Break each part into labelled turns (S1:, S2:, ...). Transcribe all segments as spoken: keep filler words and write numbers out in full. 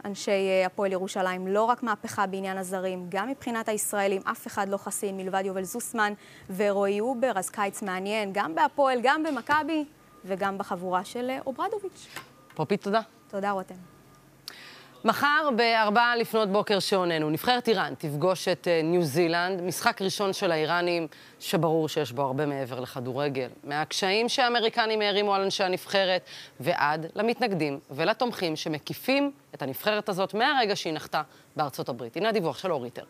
S1: אנשי הפועל ירושלים, לא רק מהפכה בעניין הזרים, גם מבחינת הישראלים, אף אחד לא חסין מלבד יובל זוסמן ורועי אובר, אז קיץ מעניין, גם בהפועל, גם במכבי וגם בחבורה של אוברדוביץ'.
S2: פופית, תודה.
S1: תודה, רותם.
S2: מחר בארבע לפנות בוקר שעוננו, נבחרת איראן תפגוש את ניו זילנד, משחק ראשון של האיראנים שברור שיש בו הרבה מעבר לכדורגל. מהקשיים שהאמריקנים הערימו על אנשי הנבחרת ועד למתנגדים ולתומכים שמקיפים את הנבחרת הזאת מהרגע שהיא נחתה בארצות הברית. הנה הדיווח של אוריטר.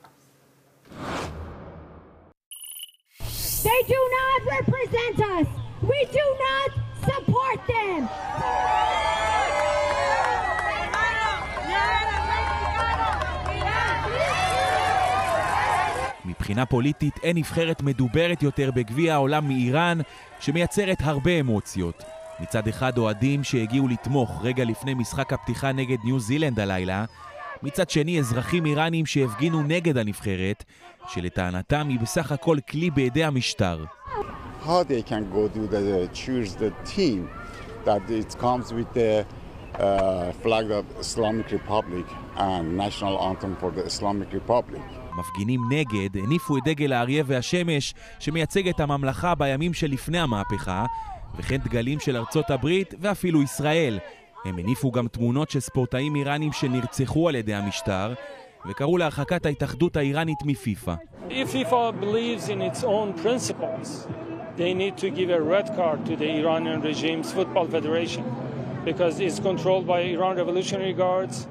S3: They do not represent us. We do not support them.
S4: מבחינה פוליטית אין נבחרת מדוברת יותר בגביע העולם מאיראן, שמייצרת הרבה אמוציות. מצד אחד אוהדים שהגיעו לתמוך רגע לפני משחק הפתיחה נגד ניו זילנד הלילה, מצד שני אזרחים איראנים שהפגינו נגד הנבחרת, שלטענתם היא בסך הכל כלי בידי המשטר.
S5: How they can go to the choose the team that it comes with the uh, flag of Islamic Republic and national anthem for the Islamic Republic.
S4: מפגינים נגד הניפו את דגל האריה והשמש שמייצג את הממלכה בימים שלפני המהפכה, וכן דגלים של ארצות הברית ואפילו ישראל. הם הניפו גם תמונות של ספורטאים איראנים שנרצחו על ידי המשטר, וקראו להרחקת ההתאחדות האיראנית מפיפה.
S6: If FIFA believes in its own principles, they need to give a red card to the Iranian regime's football federation because it's controlled by Iran Revolutionary Guards.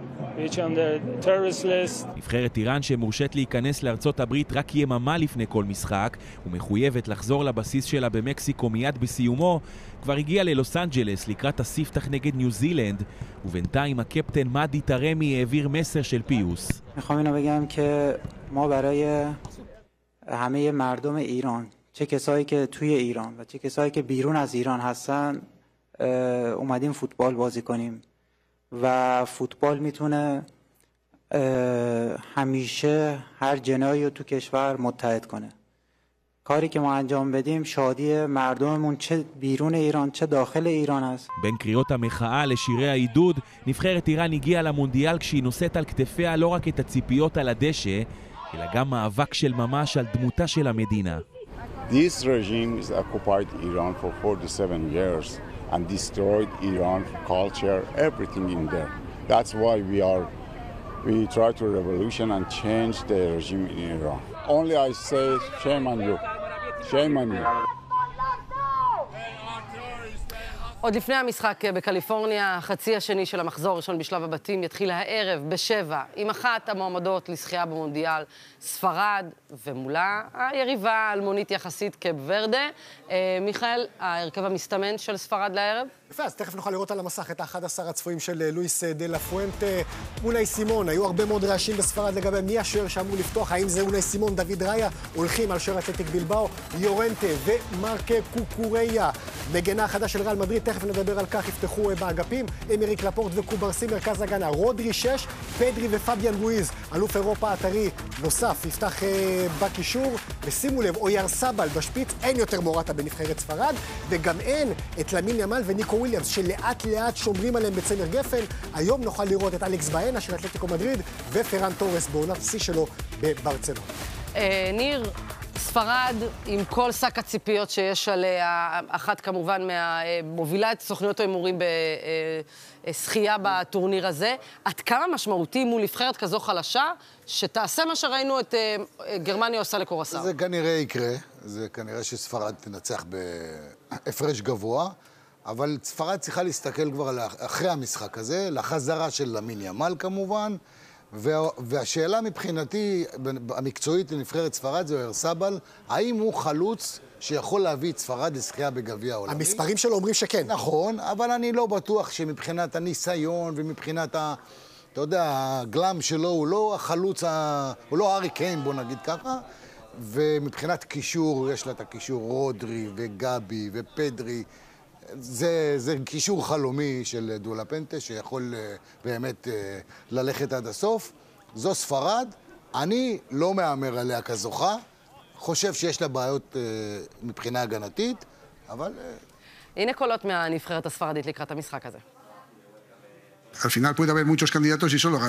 S4: נבחרת איראן שמורשת להיכנס לארצות הברית רק יממה לפני כל משחק ומחויבת לחזור לבסיס שלה במקסיקו מיד בסיומו, כבר הגיעה ללוס אנג'לס לקראת הספתח נגד ניו זילנד, ובינתיים הקפטן מאדי תרמי העביר מסר של פיוס.
S7: میخوام اینو بگم که ما برای همه مردم ایران، چه کسایی که توی ایران و چه کسایی که بیرون از ایران هستن، اومدیم فوتبال بازی کنیم. و فوتبال میتونه همیشه هر جنایی رو تو کشور متحد کنه. کاری که ما انجام بدیم شادی مردممون چه بیرون ایران چه داخل ایران است.
S4: בין קריאות המחאה לשירי העידוד, נבחרת איראן הגיעה למונדיאל כשהיא נושאת על כתפיה לא רק את הציפיות על הדשא, אלא גם מאבק של ממש על דמותה של המדינה.
S5: This regime has occupied Iran for forty-seven years. And destroyed Iran culture, everything in there. That's why we are, we try to revolution and change the regime in Iran. Only I say, shame on you, shame on you.
S2: עוד לפני המשחק בקליפורניה, החצי השני של המחזור הראשון בשלב הבתים יתחיל הערב בשבע, עם אחת המועמדות לזכייה במונדיאל, ספרד, ומולה היריבה האלמונית יחסית קייפ ורדה. מיכאל, ההרכב המסתמן של ספרד לערב?
S8: יפה, אז תכף נוכל לראות על המסך את ה-אחד עשר הצפויים של לואיס דה לה פואנטה, אונאי סימון. היו הרבה מאוד רעשים בספרד לגבי מי השוער שאמור לפתוח, האם זה אונאי סימון, דוד ראיה, הולכים על שוער אתלטיק בילבאו, יורנטה ומרקה קוקוריה. מגנה החדש של ריאל מדריד, תכף נדבר על כך, יפתחו באגפים, אמריק לפורט וקוברסי מרכז הגנה, רודרי שש, פדרי ופביאן רואיז, אלוף אירופה הטרי נוסף, יפתח בקישור, ושימו לב, אויר סבל בשפיץ, אין יותר מורטה בנבחרת ספרד, וגם אין את למין ימל וניקו וויליאמס, שלאט לאט שומרים עליהם בצמר גפן. היום נוכל לראות את אלכס באנה של אתלטיקו מדריד, ופרן תורס בעונת שיא שלו בברצלונה.
S2: ניר, ספרד, עם כל שק הציפיות שיש עליה, אחת כמובן מהמובילה את סוכניות ההימורים בשחייה בטורניר הזה, עד כמה משמעותי מול נבחרת כזו חלשה, שתעשה מה שראינו את גרמניה עושה לקורסאו?
S9: זה כנראה יקרה, זה כנראה שספרד תנצח בהפרש גבוה, אבל ספרד צריכה להסתכל כבר אחרי המשחק הזה, לחזרה של למין ימל כמובן, והשאלה מבחינתי, המקצועית לנבחרת ספרד, זה אויר סבל, האם הוא חלוץ שיכול להביא את ספרד לזכייה בגביע העולמי?
S8: המספרים שלו אומרים שכן.
S9: נכון, אבל אני לא בטוח שמבחינת הניסיון ומבחינת ה... אתה יודע, הגלם שלו הוא לא החלוץ, ה... הוא לא הארי קיין, בוא נגיד ככה, ומבחינת קישור, יש לה את הקישור רודרי וגבי ופדרי, זה, זה קישור חלומי של דו לה פואנטה שיכול באמת ללכת עד הסוף. זו ספרד, אני לא מאמר עליה כזוכה, חושב שיש לה בעיות מבחינה הגנתית, אבל...
S2: הנה קולות מהנבחרת הספרדית לקראת המשחק הזה.
S10: Al final puede haber muchos candidatos y solo